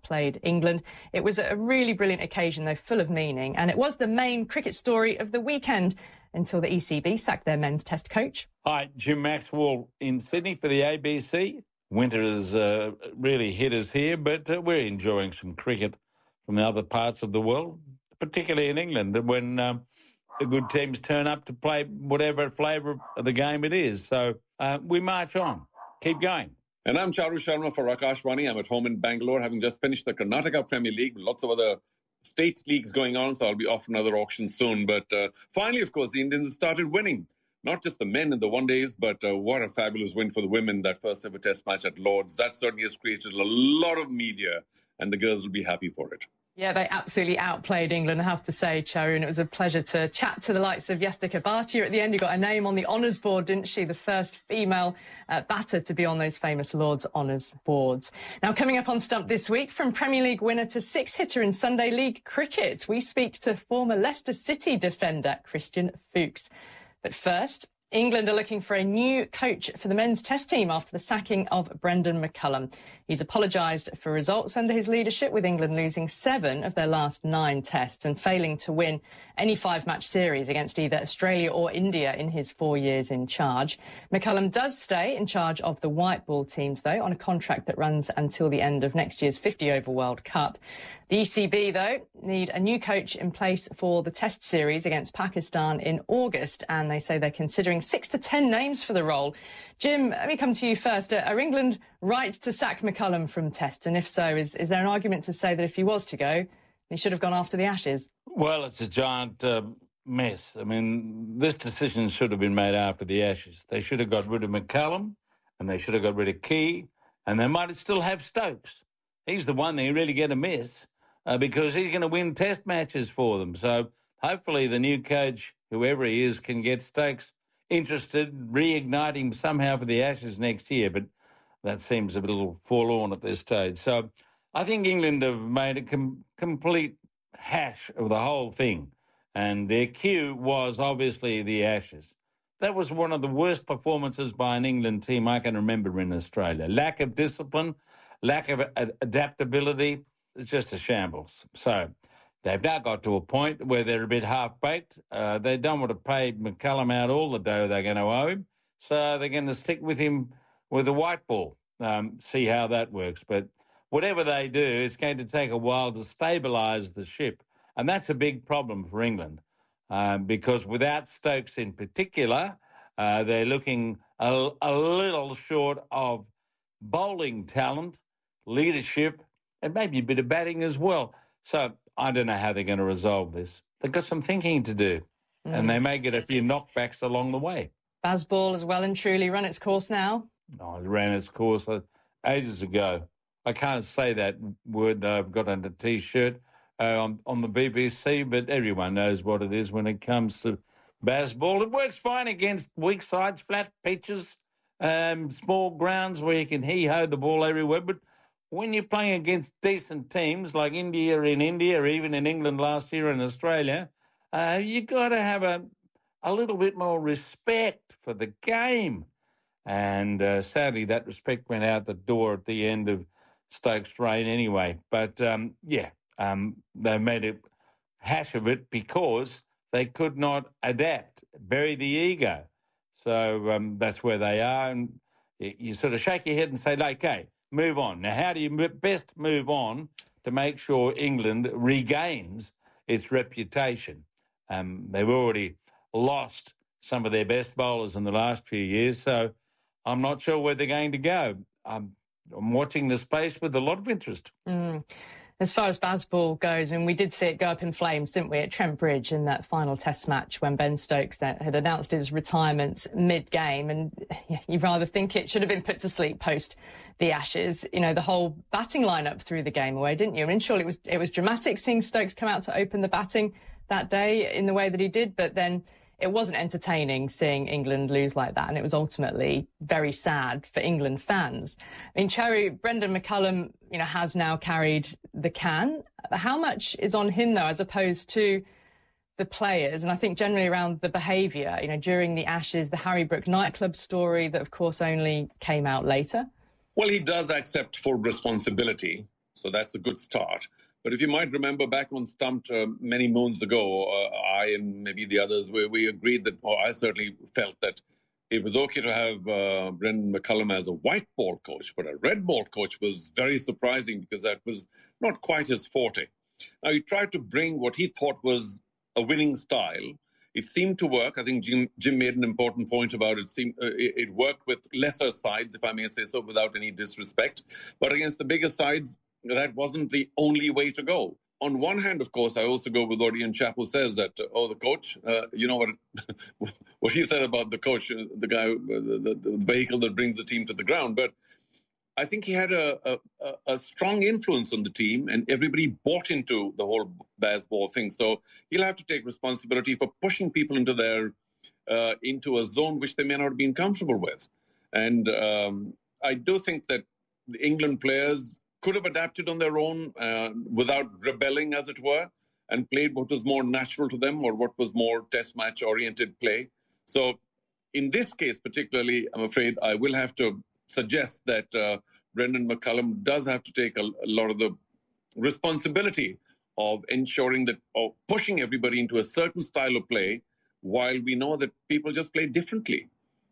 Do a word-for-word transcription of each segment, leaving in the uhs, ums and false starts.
outplayed England. It was a really brilliant occasion, though, full of meaning, and it was the main cricket story of the weekend until the E C B sacked their men's test coach. Hi, Jim Maxwell in Sydney for the A B C. Winter has uh, really hit us here, but uh, we're enjoying some cricket from the other parts of the world, particularly in England, when um, the good teams turn up to play whatever flavour of the game it is. So uh, we march on. Keep going. And I'm Charu Sharma for Akashvani. I'm at home in Bangalore, having just finished the Karnataka Premier League, with lots of other state leagues going on, so I'll be off another auction soon. But uh, finally, of course, the Indians have started winning. Not just the men in the one-days, but uh, what a fabulous win for the women, that first-ever test match at Lord's. That certainly has created a lot of media, and the girls will be happy for it. Yeah, they absolutely outplayed England, I have to say, Charu, and it was a pleasure to chat to the likes of Yestika Bhatia at the end, who got a name on the honours board, didn't she? The first female uh, batter to be on those famous Lord's honours boards. Now, coming up on Stump this week, from Premier League winner to six-hitter in Sunday League cricket, we speak to former Leicester City defender Christian Fuchs. But first, England are looking for a new coach for the men's test team after the sacking of Brendan McCullum. He's apologised for results under his leadership, with England losing seven of their last nine tests and failing to win any five-match series against either Australia or India in his four years in charge. McCullum does stay in charge of the white ball teams, though, on a contract that runs until the end of next year's fifty over World Cup. The E C B, though, need a new coach in place for the test series against Pakistan in August, and they say they're considering six to ten names for the role. Jim, let me come to you first. Are England right to sack McCullum from tests? And if so, is, is there an argument to say that if he was to go, he should have gone after the Ashes? Well, it's a giant uh, mess. I mean, this decision should have been made after the Ashes. They should have got rid of McCullum, and they should have got rid of Key, and they might still have Stokes. He's the one they really get a miss. Uh, because he's going to win test matches for them. So hopefully the new coach, whoever he is, can get Stokes interested, reignite him somehow for the Ashes next year. But that seems a little forlorn at this stage. So I think England have made a com- complete hash of the whole thing. And their cue was obviously the Ashes. That was one of the worst performances by an England team I can remember in Australia. Lack of discipline, lack of a- adaptability. It's just a shambles. So they've now got to a point where they're a bit half-baked. Uh, they don't want to pay McCullum out all the dough they're going to owe him, so they're going to stick with him with a white ball, um, see how that works. But whatever they do, it's going to take a while to stabilise the ship, and that's a big problem for England um, because without Stokes in particular, uh, they're looking a, a little short of bowling talent, leadership, and maybe a bit of batting as well. So I don't know how they're going to resolve this. They've got some thinking to do, mm. and they may get a few knockbacks along the way. Bazball has well and truly run its course now. Oh, it ran its course ages ago. I can't say that word that I've got on the T-shirt uh, on, on the B B C, but everyone knows what it is when it comes to Bazball. It works fine against weak sides, flat pitches, um, small grounds where you can hee-ho the ball everywhere, but when you're playing against decent teams like India in India, or even in England last year in Australia, uh, you've got to have a, a little bit more respect for the game. And uh, sadly, that respect went out the door at the end of Stokes' reign anyway. But, um, yeah, um, they made a hash of it because they could not adapt, bury the ego. So um, that's where they are. And you, you sort of shake your head and say, okay, move on. Now, how do you best move on to make sure England regains its reputation? Um, they've already lost some of their best bowlers in the last few years, so I'm not sure where they're going to go. Um, I'm watching the space with a lot of interest. Mm. As far as Bazball goes, I mean, we did see it go up in flames, didn't we, at Trent Bridge in that final test match when Ben Stokes had announced his retirement mid-game. And you'd rather think it should have been put to sleep post the Ashes. You know, the whole batting lineup threw the game away, didn't you? I mean, surely it was, it was dramatic seeing Stokes come out to open the batting that day in the way that he did, but then it wasn't entertaining seeing England lose like that, and it was ultimately very sad for England fans. I mean, Charu, Brendan McCullum, you know, has now carried the can. How much is on him, though, as opposed to the players? And I think generally around the behaviour, you know, during the Ashes, the Harry Brook nightclub story that, of course, only came out later. Well, he does accept full responsibility. So that's a good start. But if you might remember back on Stumped uh, many moons ago, uh, I and maybe the others, we, we agreed that, or I certainly felt that it was okay to have uh, Brendan McCullum as a white ball coach, but a red ball coach was very surprising because that was not quite his forte. Now, he tried to bring what he thought was a winning style. It seemed to work. I think Jim, Jim made an important point about it. It, seemed, uh, it. It worked with lesser sides, if I may say so, without any disrespect. But against the bigger sides, that wasn't the only way to go. On one hand, of course, I also go with what Ian Chappell says that, uh, oh, the coach, uh, you know what what he said about the coach, uh, the guy, uh, the, the, the vehicle that brings the team to the ground. But I think he had a, a, a strong influence on the team, and everybody bought into the whole baseball thing. So he'll have to take responsibility for pushing people into their uh, into a zone which they may not have been comfortable with. And um, I do think that the England players could have adapted on their own uh, without rebelling, as it were, and played what was more natural to them or what was more test match oriented play. So in this case particularly, I'm afraid I will have to suggest that uh, Brendan McCullum does have to take a, a lot of the responsibility of ensuring that, or pushing everybody into a certain style of play, while we know that people just play differently.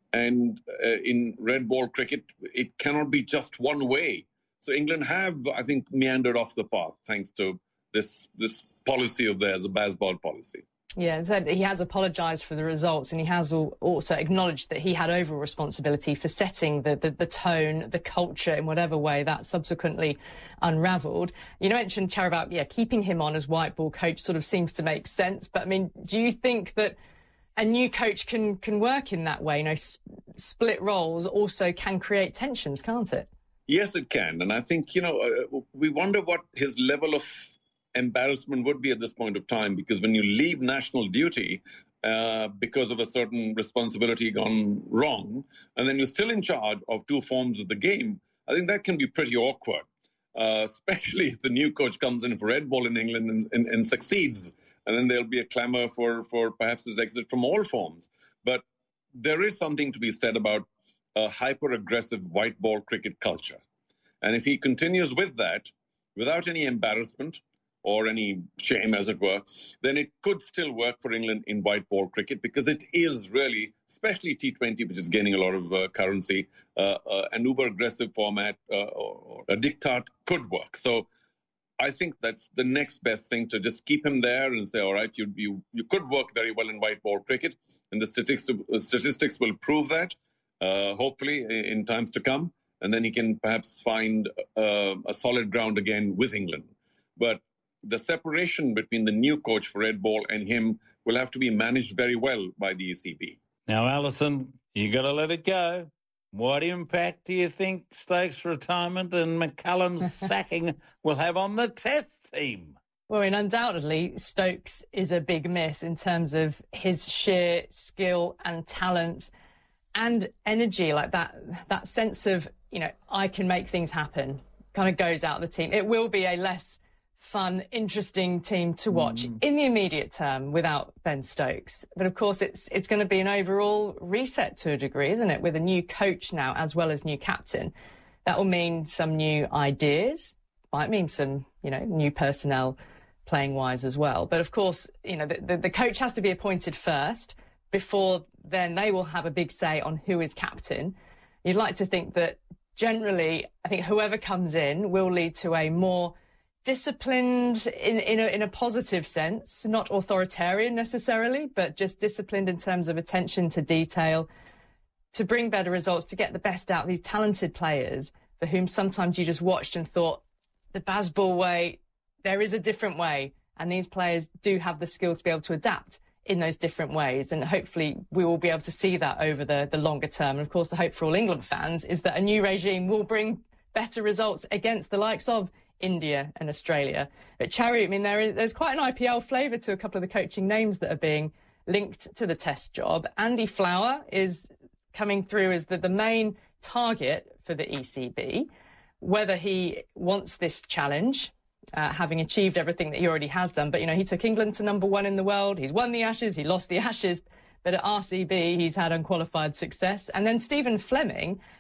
And uh, in red ball cricket, it cannot be just one way. So England have, I think, meandered off the path thanks to this this policy of theirs, a baseball policy. Yeah, so he has apologised for the results, and he has also acknowledged that he had overall responsibility for setting the, the, the tone, the culture in whatever way that subsequently unravelled. You mentioned, Char, about yeah, keeping him on as white ball coach sort of seems to make sense. But I mean, do you think that a new coach can can work in that way? You know, s- split roles also can create tensions, can't it? Yes, it can. And I think, you know, uh, we wonder what his level of embarrassment would be at this point of time, because when you leave national duty uh, because of a certain responsibility gone wrong, and then you're still in charge of two forms of the game, I think that can be pretty awkward, uh, especially if the new coach comes in for red ball in England and, and, and succeeds. And then there'll be a clamour for, for perhaps his exit from all forms. But there is something to be said about a hyper-aggressive white ball cricket culture. And if he continues with that, without any embarrassment or any shame, as it were, then it could still work for England in white ball cricket, because it is really, especially T twenty, which is gaining a lot of uh, currency, uh, uh, an uber-aggressive format uh, or, or a diktat could work. So I think that's the next best thing, to just keep him there and say, all right, you you, you could work very well in white ball cricket, and the statistics, statistics will prove that, uh, hopefully, in, in times to come. And then he can perhaps find uh, a solid ground again with England. But the separation between the new coach for red ball and him will have to be managed very well by the E C B. Now, Alison, you got to let it go. What impact do you think Stokes' retirement and McCullum's sacking will have on the Test team? Well, I mean, undoubtedly, Stokes is a big miss in terms of his sheer skill and talent and energy, like that that sense of, you know, I can make things happen, kind of goes out of the team. It will be a less fun, interesting team to watch mm. in the immediate term without Ben Stokes. But of course, it's it's going to be an overall reset to a degree, isn't it? With a new coach now, as well as new captain. That will mean some new ideas, might mean some, you know, new personnel playing wise as well. But of course, you know, the, the, the coach has to be appointed first. Before then, they will have a big say on who is captain. You'd like to think that generally, I think whoever comes in will lead to a more disciplined, in, in, a, in a positive sense, not authoritarian necessarily, but just disciplined in terms of attention to detail, to bring better results, to get the best out of these talented players for whom sometimes you just watched and thought, the Bazball way, there is a different way. And these players do have the skill to be able to adapt in those different ways. And hopefully we will be able to see that over the, the longer term. And of course, the hope for all England fans is that a new regime will bring better results against the likes of India and Australia. But Cherry, I mean, there is, there's quite an I P L flavour to a couple of the coaching names that are being linked to the Test job. Andy Flower is coming through as the, the main target for the E C B. Whether he wants this challenge, Uh, having achieved everything that he already has done. But, you know, he took England to number one in the world. He's won the Ashes. He lost the Ashes. But at R C B, he's had unqualified success. And then Stephen Fleming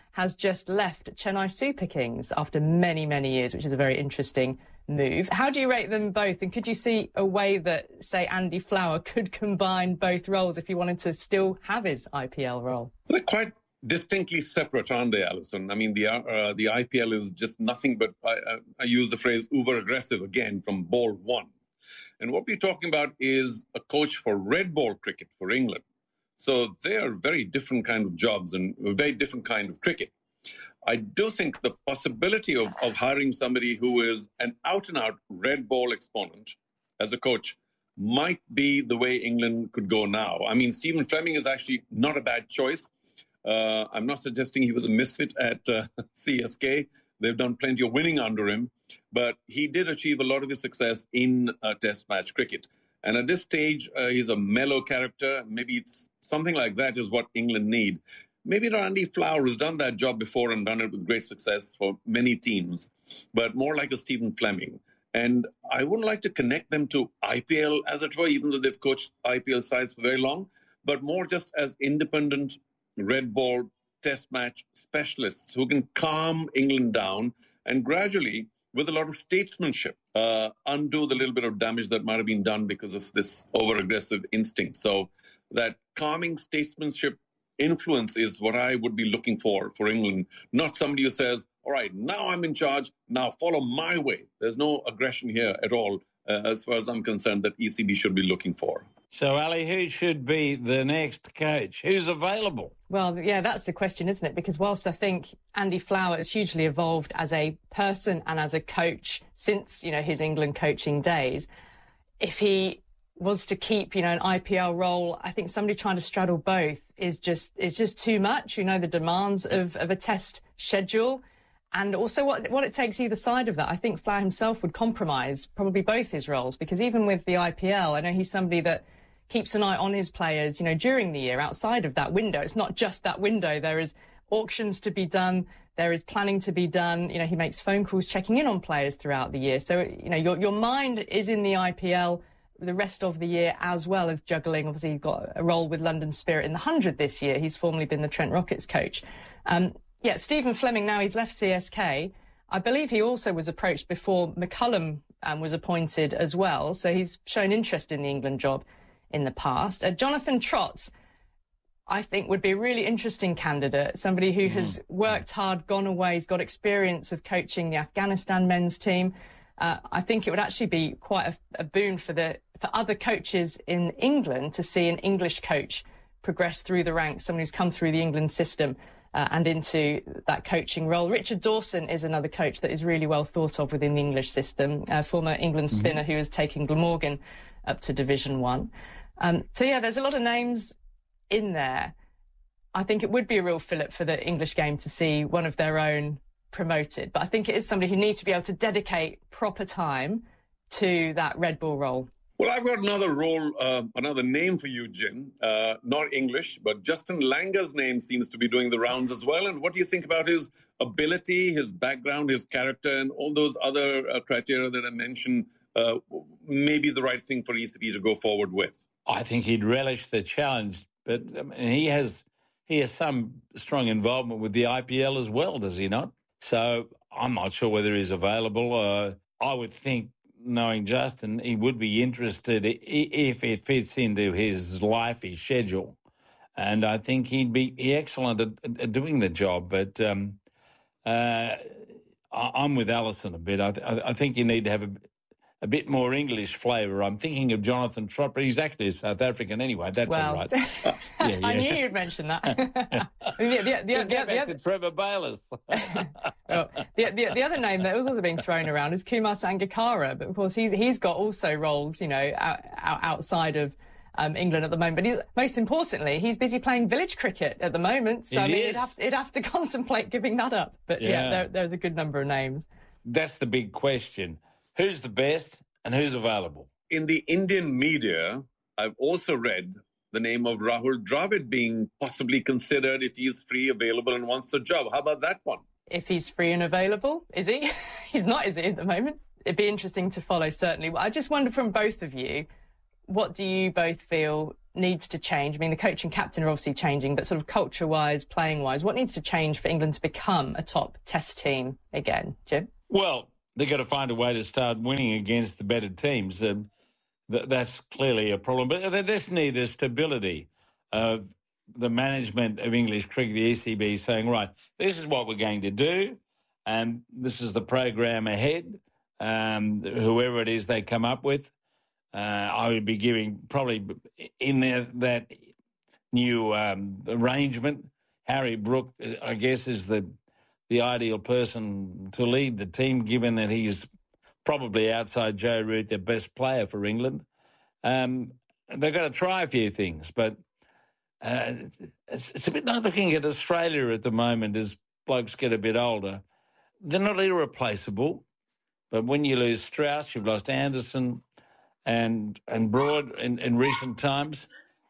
has just left Chennai Super Kings after many, many years, which is a very interesting move. How do you rate them both? And could you see a way that, say, Andy Flower could combine both roles if he wanted to still have his I P L role? They're quite distinctly separate, aren't they, Alison? I mean, the uh, the I P L is just nothing but, I, I, I use the phrase uber aggressive again from ball one. And what we're talking about is a coach for red ball cricket for England. So they are very different kind of jobs and a very different kind of cricket. I do think the possibility of, of hiring somebody who is an out-and-out red ball exponent as a coach might be the way England could go now. I mean, Stephen Fleming is actually not a bad choice. Uh, I'm not suggesting he was a misfit at uh, C S K. They've done plenty of winning under him, but he did achieve a lot of his success in uh, Test match cricket. And at this stage, uh, he's a mellow character. Maybe it's something like that is what England need. Maybe Andy Flower has done that job before and done it with great success for many teams, but more like a Stephen Fleming. And I wouldn't like to connect them to I P L, as it were, even though they've coached I P L sides for very long, but more just as independent red ball Test match specialists who can calm England down and gradually, with a lot of statesmanship, uh, undo the little bit of damage that might have been done because of this over-aggressive instinct. So that calming statesmanship influence is what I would be looking for for England, not somebody who says, all right, now I'm in charge, now follow my way. There's no aggression here at all, uh, as far as I'm concerned, that E C B should be looking for. So, Ali, who should be the next coach? Who's available? Well, yeah, that's the question, isn't it? Because whilst I think Andy Flower has hugely evolved as a person and as a coach since, you know, his England coaching days, if he was to keep, you know, an I P L role, I think somebody trying to straddle both is just is just too much. You know, the demands of, of a test schedule and also what what it takes either side of that. I think Flower himself would compromise probably both his roles, because even with the I P L, I know he's somebody that keeps an eye on his players, you know, during the year outside of that window. It's not just that window. There is auctions to be done. There is planning to be done. You know, he makes phone calls checking in on players throughout the year. So, you know, your your mind is in the I P L the rest of the year, as well as juggling. Obviously, you've got a role with London Spirit in the one hundred this year. He's formerly been the Trent Rockets coach. Um, yeah, Stephen Fleming, now he's left C S K. I believe he also was approached before McCullum um, was appointed as well. So he's shown interest in the England job in the past. Uh, Jonathan Trott, I think, would be a really interesting candidate, somebody who mm. has worked hard, gone away, he's got experience of coaching the Afghanistan men's team. Uh, I think it would actually be quite a, a boon for the for other coaches in England to see an English coach progress through the ranks, someone who's come through the England system uh, and into that coaching role. Richard Dawson is another coach that is really well thought of within the English system, uh, former England spinner mm-hmm. who has taken Glamorgan up to Division One. Um, so, yeah, there's a lot of names in there. I think it would be a real fillip for the English game to see one of their own promoted. But I think it is somebody who needs to be able to dedicate proper time to that red ball role. Well, I've got another role, uh, another name for you, Jim. Uh, not English, but Justin Langer's name seems to be doing the rounds as well. And what do you think about his ability, his background, his character, and all those other uh, criteria that I mentioned? Uh, maybe the right thing for E C B to go forward with. I think he'd relish the challenge, but I mean, he has he has some strong involvement with the I P L as well, does he not? So I'm not sure whether he's available. Uh, I would think, knowing Justin, he would be interested if it fits into his life, his schedule, and I think he'd be excellent at, at doing the job. But um, uh, I'm with Alison a bit. I, th- I think you need to have a a bit more English flavour. I'm thinking of Jonathan Trott, but he's actually South African anyway. That's well, all right. Uh, yeah, yeah. I knew you'd mention that. the, the, the, the, the, the other, Trevor Bayliss. well, the, the, the other name that was also being thrown around is Kumar Sangakkara, but of course he's he's got also roles, you know, out, out, outside of um, England at the moment. But he's, most importantly, he's busy playing village cricket at the moment. So it I mean, is. he'd have, he'd have to contemplate giving that up. But yeah, yeah there, there's a good number of names. That's the big question. Who's the best and who's available? In the Indian media, I've also read the name of Rahul Dravid being possibly considered if he's free, available, and wants a job. How about that one? If he's free and available, is he? He's not, is he, at the moment? It'd be interesting to follow, certainly. I just wonder from both of you, what do you both feel needs to change? I mean, the coach and captain are obviously changing, but sort of culture-wise, playing-wise, what needs to change for England to become a top Test team again, Jim? Well, they've got to find a way to start winning against the better teams. Um, th- that's clearly a problem. But they just need the stability of the management of English cricket, the E C B, saying, right, this is what we're going to do, and this is the program ahead, um, whoever it is they come up with. Uh, I would be giving probably in there that new um, arrangement. Harry Brook, I guess, is the the ideal person to lead the team, given that he's probably outside Joe Root, the best player for England. Um, they've got to try a few things, but uh, it's, it's a bit like looking at Australia at the moment as blokes get a bit older. They're not irreplaceable, but when you lose Strauss, you've lost Anderson and and Broad in, in recent times.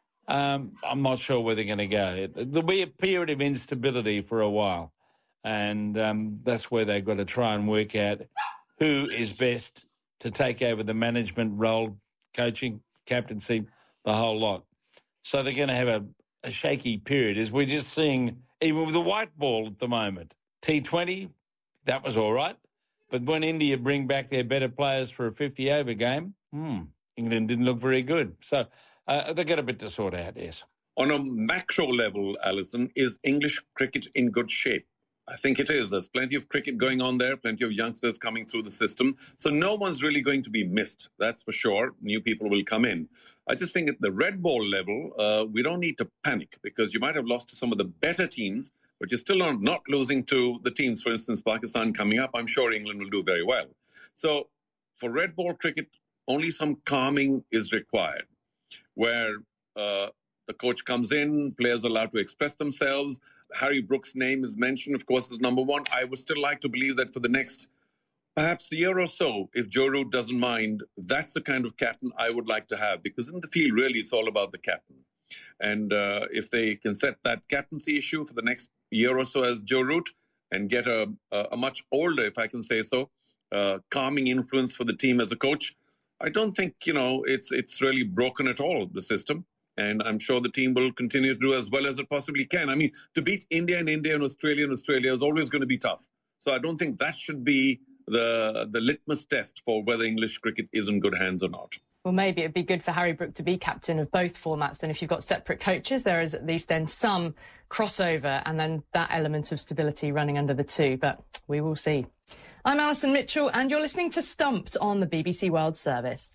Um, I'm not sure where they're going to go. There'll be a period of instability for a while, and um, that's where they've got to try and work out who is best to take over the management role, coaching, captaincy, the whole lot. So they're going to have a, a shaky period, as we're just seeing even with the white ball at the moment. T twenty, that was all right. But when India bring back their better players for a fifty-over game, hmm, England didn't look very good. So uh, they've got a bit to sort out, yes. On a macro level, Alison, is English cricket in good shape? I think it is. There's plenty of cricket going on there, plenty of youngsters coming through the system. So no one's really going to be missed, that's for sure. New people will come in. I just think at the red ball level, uh, we don't need to panic, because you might have lost to some of the better teams, but you're still not, not losing to the teams, for instance, Pakistan coming up. I'm sure England will do very well. So for red ball cricket, only some calming is required, where uh, the coach comes in, players are allowed to express themselves. Harry Brook's name is mentioned, of course, as number one. I would still like to believe that for the next perhaps year or so, if Joe Root doesn't mind, that's the kind of captain I would like to have, because in the field, really, it's all about the captain. And uh, if they can set that captaincy issue for the next year or so as Joe Root and get a, a, a much older, if I can say so, uh, calming influence for the team as a coach, I don't think, you know, it's it's really broken at all, the system. And I'm sure the team will continue to do as well as it possibly can. I mean, to beat India and India and Australia and Australia is always going to be tough. So I don't think that should be the the litmus test for whether English cricket is in good hands or not. Well, maybe it'd be good for Harry Brook to be captain of both formats. Then if you've got separate coaches, there is at least then some crossover and then that element of stability running under the two. But we will see. I'm Alison Mitchell and you're listening to Stumped on the B B C World Service.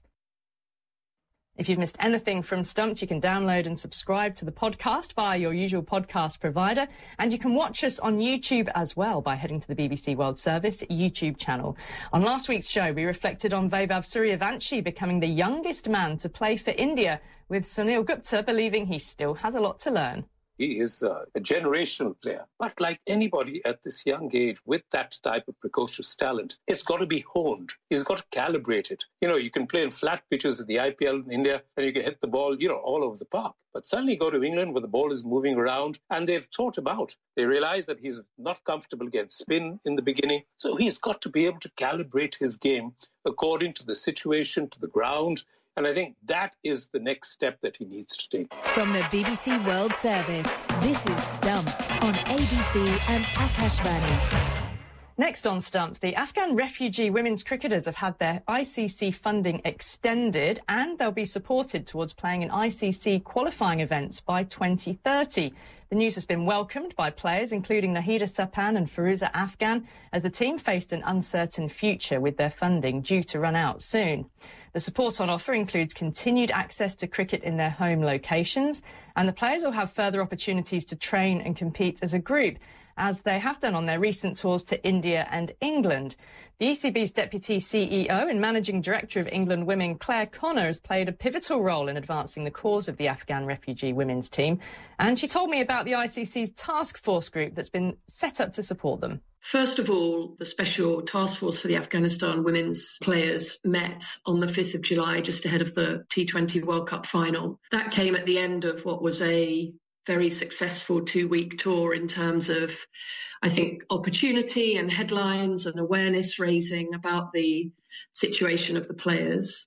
If you've missed anything from Stumped, you can download and subscribe to the podcast via your usual podcast provider. And you can watch us on YouTube as well by heading to the B B C World Service YouTube channel. On last week's show, we reflected on Vaibhav Suryavanshi becoming the youngest man to play for India, with Sunil Gupta believing he still has a lot to learn. He is uh, a generational player. But like anybody at this young age with that type of precocious talent, it's got to be honed. He's got to calibrate it. You know, you can play in flat pitches at the I P L in India and you can hit the ball, you know, all over the park. But suddenly go to England where the ball is moving around and they've thought about. They realize that he's not comfortable against spin in the beginning. So he's got to be able to calibrate his game according to the situation, to the ground. And I think that is the next step that he needs to take. From the B B C World Service, this is Stumped on A B C and Akashvani. Next on Stumped, the Afghan refugee women's cricketers have had their I C C funding extended and they'll be supported towards playing in I C C qualifying events by twenty thirty. The news has been welcomed by players including Nahida Sapan and Firuza Afghan as the team faced an uncertain future with their funding due to run out soon. The support on offer includes continued access to cricket in their home locations, and the players will have further opportunities to train and compete as a group, as they have done on their recent tours to India and England. The E C B's Deputy C E O and Managing Director of England Women, Claire Connor, has played a pivotal role in advancing the cause of the Afghan refugee women's team. And she told me about the I C C's task force group that's been set up to support them. First of all, the Special Task Force for the Afghanistan women's players met on the fifth of July, just ahead of the T twenty World Cup final. That came at the end of what was a very successful two-week tour in terms of, I think, opportunity and headlines and awareness raising about the situation of the players.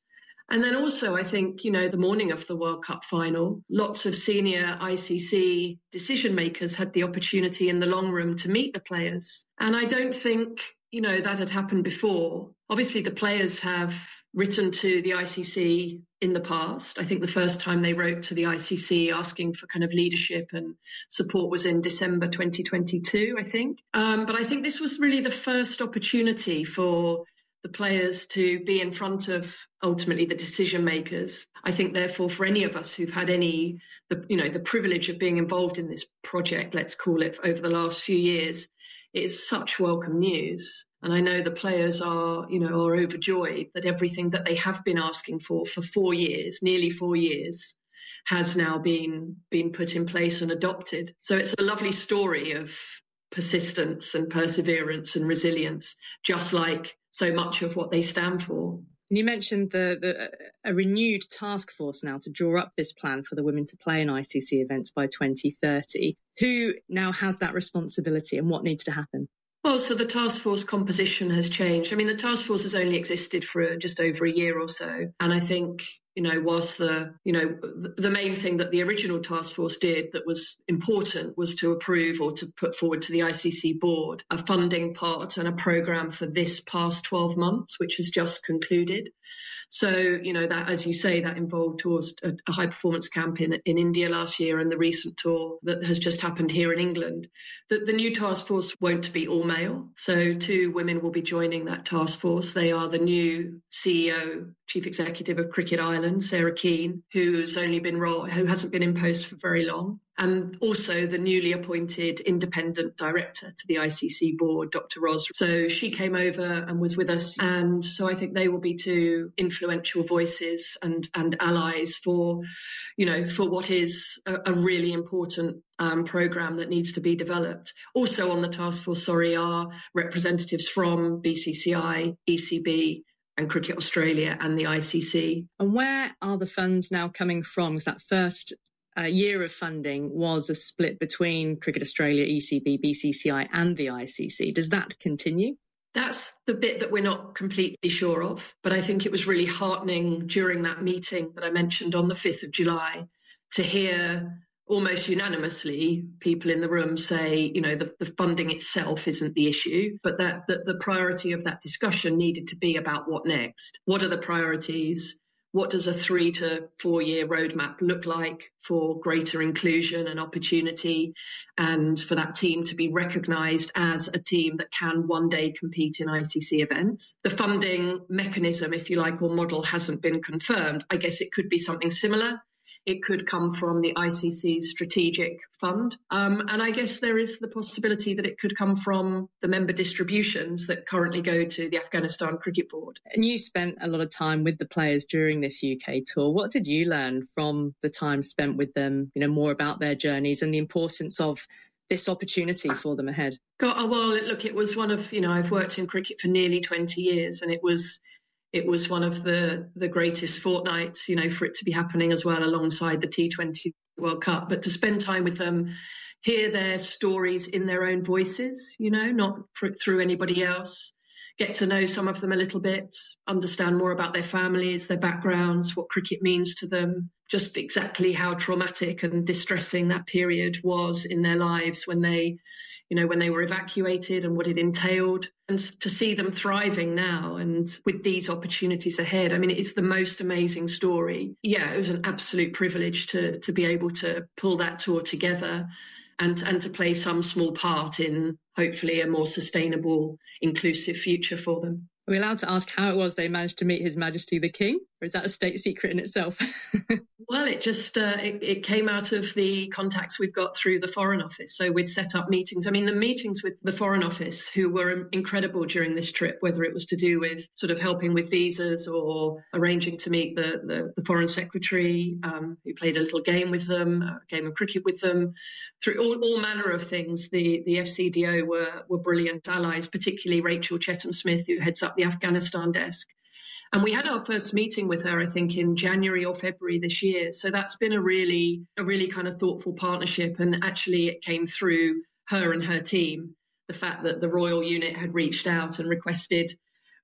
And then also, I think, you know, the morning of the World Cup final, lots of senior I C C decision makers had the opportunity in the long room to meet the players. And I don't think, you know, that had happened before. Obviously, the players have written to the I C C in the past. I think the first time they wrote to the I C C asking for kind of leadership and support was in December twenty twenty-two, I think. Um, but I think this was really the first opportunity for the players to be in front of ultimately the decision makers. I think, therefore, for any of us who've had any, the, you know, the privilege of being involved in this project, let's call it, over the last few years, it is such welcome news. And I know the players are, you know, are overjoyed that everything that they have been asking for for four years, nearly four years, has now been been put in place and adopted. So it's a lovely story of persistence and perseverance and resilience, just like so much of what they stand for. You mentioned the, the a renewed task force now to draw up this plan for the women to play in I C C events by twenty thirty. Who now has that responsibility and what needs to happen? Well, so the task force composition has changed. I mean, the task force has only existed for just over a year or so. And I think, you know, whilst the, you know, the main thing that the original task force did that was important was to approve or to put forward to the I C C board a funding part and a programme for this past twelve months, which has just concluded. So, you know, that, as you say, that involved tours, a, a high performance camp in, in India last year and the recent tour that has just happened here in England. The, the new task force won't be all male. So two women will be joining that task force. They are the new C E O, Chief Executive of Cricket Ireland, Sarah Keane, who's only been role, who hasn't been in post for very long. And also the newly appointed independent director to the I C C board, Doctor Ros. So she came over and was with us. And so I think they will be two influential voices and, and allies for, you know, for what is a, a really important um, programme that needs to be developed. Also on the task force, sorry, are representatives from B C C I, E C B, and Cricket Australia and the I C C. And where are the funds now coming from? Because that first uh, year of funding was a split between Cricket Australia, E C B, B C C I and the I C C. Does that continue? That's the bit that we're not completely sure of. But I think it was really heartening during that meeting that I mentioned on the fifth of July to hear almost unanimously people in the room say, you know, the, the funding itself isn't the issue, but that, that the priority of that discussion needed to be about what next. What are the priorities? What does a three to four year roadmap look like for greater inclusion and opportunity and for that team to be recognised as a team that can one day compete in I C C events? The funding mechanism, if you like, or model hasn't been confirmed. I guess it could be something similar. It could come from the I C C's strategic fund. Um, and I guess there is the possibility that it could come from the member distributions that currently go to the Afghanistan Cricket Board. And you spent a lot of time with the players during this U K tour. What did you learn from the time spent with them, you know, more about their journeys and the importance of this opportunity for them ahead? God, well, look, it was one of, you know, I've worked in cricket for nearly twenty years and it was It was one of the, the greatest fortnights, you know, for it to be happening as well alongside the T twenty World Cup. But to spend time with them, hear their stories in their own voices, you know, not for, through anybody else, get to know some of them a little bit, understand more about their families, their backgrounds, what cricket means to them, just exactly how traumatic and distressing that period was in their lives when they, you know, when they were evacuated and what it entailed. And to see them thriving now and with these opportunities ahead, I mean, it's the most amazing story. Yeah, it was an absolute privilege to to be able to pull that tour together and, and to play some small part in hopefully a more sustainable, inclusive future for them. Are we allowed to ask how it was they managed to meet His Majesty the King? Or is that a state secret in itself? Well, it just uh, it, it came out of the contacts we've got through the Foreign Office. So we'd set up meetings. I mean, the meetings with the Foreign Office, who were incredible during this trip, whether it was to do with sort of helping with visas or arranging to meet the, the, the Foreign Secretary, um, who played a little game with them, a game of cricket with them, through all, all manner of things. The, the F C D O were, were brilliant allies, particularly Rachel Chettam-Smith, who heads up the Afghanistan desk. And we had our first meeting with her, I think, in January or February this year. So that's been a really, a really kind of thoughtful partnership. And actually it came through her and her team, the fact that the Royal Unit had reached out and requested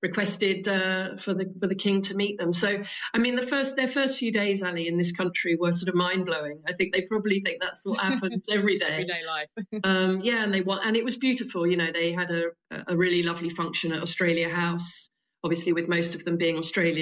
requested uh, for the for the king to meet them. So, I mean, the first their first few days, Ali, in this country were sort of mind blowing. I think they probably think that's what happens every day, everyday life. um, yeah, and they want, and it was beautiful. You know, they had a a really lovely function at Australia House, obviously with most of them being Australian.